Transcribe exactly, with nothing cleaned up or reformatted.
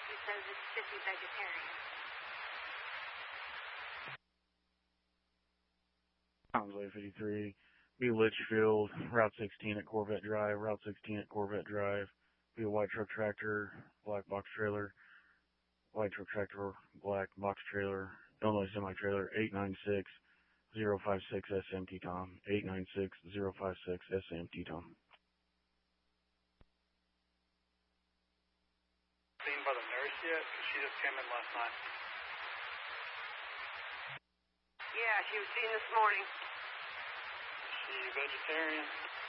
She says it's Sissy vegetarian. Conway fifty-three, be Litchfield, Route sixteen at Corvette Drive, Route sixteen at Corvette Drive, be a white truck tractor, black box trailer, white truck tractor, black box trailer, Illinois semi-trailer, eight nine six zero five six S M T Tom, eight nine six zero five six S M T Tom. Seen by the nurse yet? Because she just came in last night. Yeah, she was seen this morning. Is she vegetarian?